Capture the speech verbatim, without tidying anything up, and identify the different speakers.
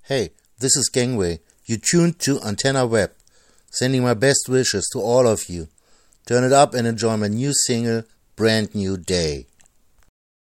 Speaker 1: Hey, this is Gangway. You tuned to Antenna Web. Sending my best wishes to all of you. Turn it up and enjoy my new single, Brand New Day.